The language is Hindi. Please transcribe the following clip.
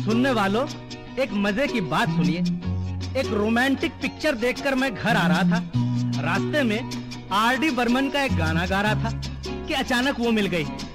सुनने वालों, एक मजे की बात सुनिए। एक रोमांटिक पिक्चर देखकर मैं घर आ रहा था। रास्ते में आर डी बर्मन का एक गाना गा रहा था कि अचानक वो मिल गई।